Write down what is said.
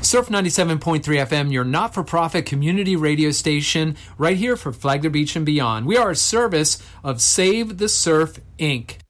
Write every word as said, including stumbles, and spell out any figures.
Surf ninety-seven point three F M, your not-for-profit community radio station, right here for Flagler Beach and beyond. We are a service of Save the Surf, Incorporated.